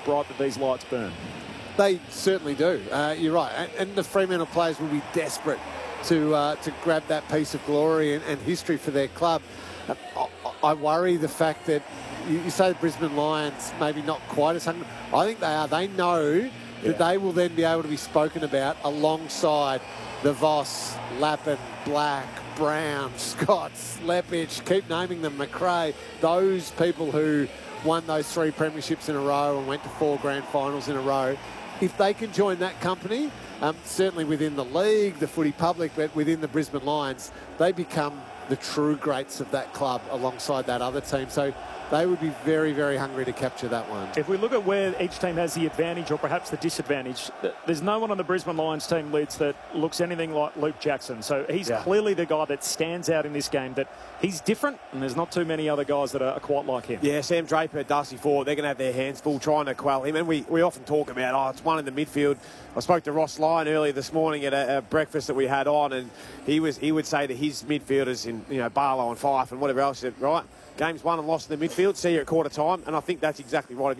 bright that these lights burn. They certainly do. You're right. And the Fremantle players will be desperate to grab that piece of glory and history for their club. I worry the fact that you say the Brisbane Lions maybe not quite as hungry. I think they are. They know that they will then be able to be spoken about alongside the Voss, Lappin, Black, Brown, Scott, Slepich, keep naming them, McRae, those people who won those 3 premierships in a row and went to 4 grand finals in a row. If they can join that company, certainly within the league, the footy public, but within the Brisbane Lions, they become the true greats of that club alongside that other team. So they would be very, very hungry to capture that one. If we look at where each team has the advantage or perhaps the disadvantage, there's no one on the Brisbane Lions team, Lids, that looks anything like Luke Jackson. So he's clearly the guy that stands out in this game, that he's different, and there's not too many other guys that are quite like him. Yeah, Sam Draper, Darcy Ford, they're going to have their hands full trying to quell him. And we often talk about, it's one in the midfield. I spoke to Ross Lyon earlier this morning at a breakfast that we had on, and he would say to his midfielders in, Barlow and Fife and whatever else, he said, right, games won and lost in the midfield, see you at quarter time. And I think that's exactly right.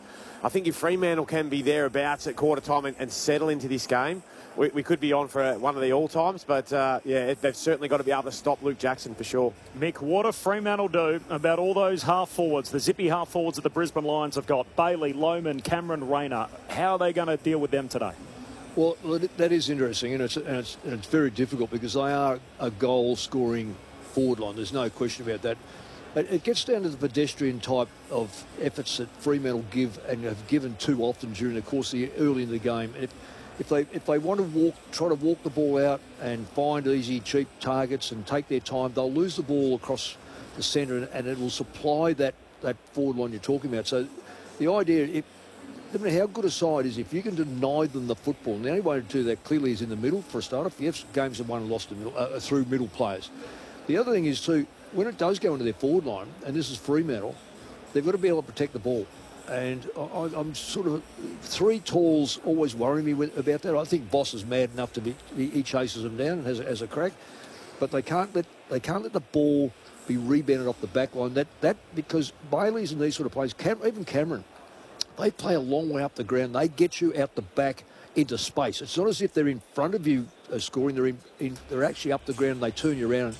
I think if Fremantle can be thereabouts at quarter time and settle into this game, we could be on for one of the all-times. But, they've certainly got to be able to stop Luke Jackson for sure. Mick, what do Fremantle do about all those half-forwards, the zippy half-forwards that the Brisbane Lions have got? Bailey, Lohman, Cameron Rayner. How are they going to deal with them today? Well, that is interesting, and it's very difficult because they are a goal-scoring forward line. There's no question about that. But it gets down to the pedestrian type of efforts that Fremantle give and have given too often during the course of early in the game. And if they want to try to walk the ball out and find easy, cheap targets and take their time, they'll lose the ball across the centre and it will supply that forward line you're talking about. So the idea, no matter how good a side is, if you can deny them the football, and the only way to do that clearly is in the middle for a start. If you have games that won and lost through middle players. The other thing is too, when it does go into their forward line, and this is Fremantle, they've got to be able to protect the ball. And I'm sort of, 3 talls always worry me about that. I think Boss is mad enough he chases them down and has a crack, but they can't let the ball be rebounded off the back line. That because Bailey's and these sort of players, even Cameron, they play a long way up the ground. They get you out the back into space. It's not as if they're in front of you scoring. They're actually up the ground. And they turn you around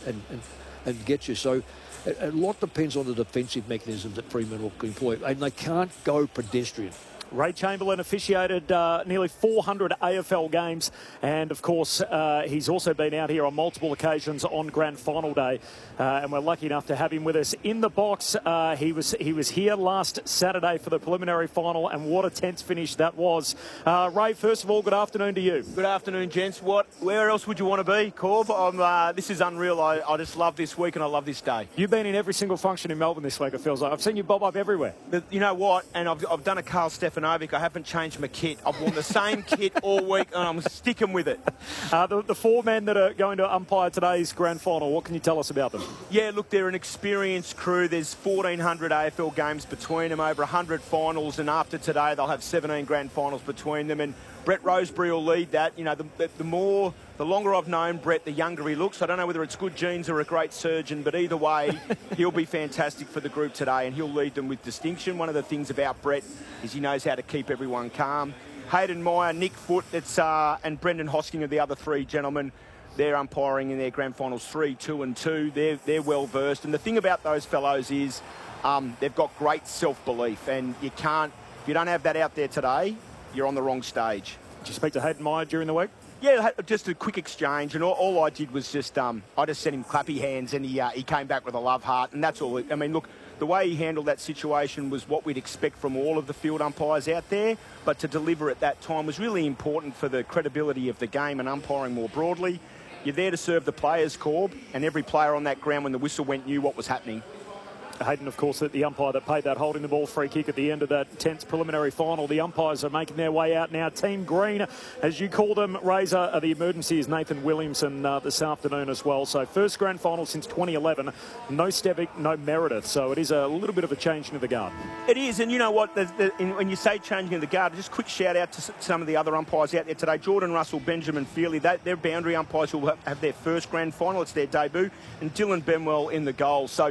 and get you. So a lot depends on the defensive mechanisms that Fremantle can employ, and they can't go pedestrian. Ray Chamberlain officiated nearly 400 AFL games, and of course he's also been out here on multiple occasions on Grand Final Day, and we're lucky enough to have him with us in the box. He was here last Saturday for the preliminary final, and what a tense finish that was. Ray, first of all, good afternoon to you. Good afternoon, gents. Where else would you want to be, Corb? This is unreal. I just love this week and I love this day. You've been in every single function in Melbourne this week, it feels like. I've seen you bob up everywhere. But you know what? And I've done a Carl Stefanovic. I haven't changed my kit. I've worn the same kit all week and I'm sticking with it. The 4 men that are going to umpire today's grand final, what can you tell us about them? Yeah, look, they're an experienced crew. There's 1,400 AFL games between them, over 100 finals, and after today they'll have 17 grand finals between them. And Brett Rosebery will lead that. You know, the longer I've known Brett, the younger he looks. I don't know whether it's good genes or a great surgeon, but either way, he'll be fantastic for the group today and he'll lead them with distinction. One of the things about Brett is he knows how to keep everyone calm. Hayden Meyer, Nick Foote, and Brendan Hosking are the other 3 gentlemen. They're umpiring in their grand finals 3, 2 and 2. They're well versed. And the thing about those fellows is they've got great self-belief, and if you don't have that out there today, you're on the wrong stage. Did you speak to Hayden Meyer during the week? Yeah, just a quick exchange, and all I did was just I just sent him clappy hands, and he came back with a love heart, and that's all. I mean, look, the way he handled that situation was what we'd expect from all of the field umpires out there, but to deliver at that time was really important for the credibility of the game and umpiring more broadly. You're there to serve the players, Corb, and every player on that ground when the whistle went knew what was happening. Hayden, of course, the umpire that paid that holding the ball free kick at the end of that tense preliminary final. The umpires are making their way out now. Team Green, as you call them, Razor, the emergency is Nathan Williamson this afternoon as well. So first grand final since 2011. No Stevic, no Meredith. So it is a little bit of a changing of the guard. It is, and you know what? When you say changing of the guard, just quick shout out to some of the other umpires out there today. Jordan Russell, Benjamin Feely, they're boundary umpires who will have their first grand final. It's their debut. And Dylan Benwell in the goal. So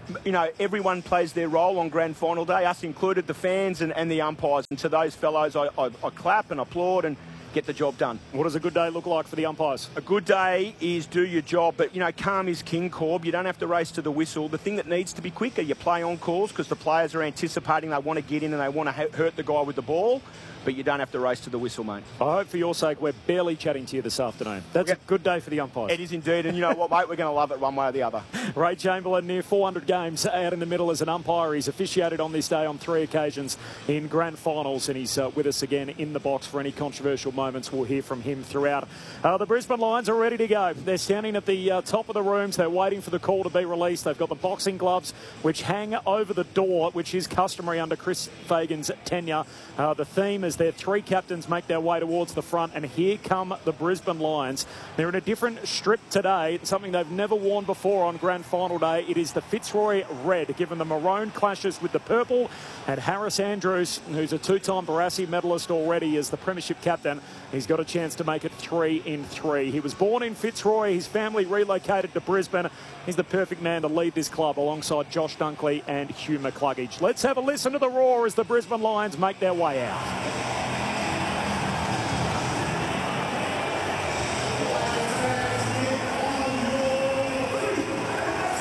everyone plays their role on grand final day, us included, the fans and the umpires. And to those fellows, I clap and applaud and get the job done. What does a good day look like for the umpires? A good day is do your job, but, calm is king, Corb. You don't have to race to the whistle. The thing that needs to be quicker, you play on calls because the players are anticipating they want to get in and they want to hurt the guy with the ball, but you don't have to race to the whistle, mate. I hope for your sake we're barely chatting to you this afternoon. That's a good day for the umpires. It is indeed, and you know what, mate? We're going to love it one way or the other. Ray Chamberlain, near 400 games out in the middle as an umpire. He's officiated on this day on 3 occasions in grand finals, and he's with us again in the box for any controversial moments. We'll hear from him throughout. The Brisbane Lions are ready to go. They're standing at the top of the rooms. They're waiting for the call to be released. They've got the boxing gloves which hang over the door, which is customary under Chris Fagan's tenure. The theme is their 3 captains make their way towards the front, and here come the Brisbane Lions. They're in a different strip today, something they've never worn before on grand final day. It is the Fitzroy red, given the maroon clashes with the purple, and Harris Andrews, who's a 2-time Barassi medalist already, is the premiership captain. He's got a chance to make it 3 in 3. He was born in Fitzroy. His family relocated to Brisbane. He's the perfect man to lead this club alongside Josh Dunkley and Hugh McCluggage. Let's have a listen to the roar as the Brisbane Lions make their way out.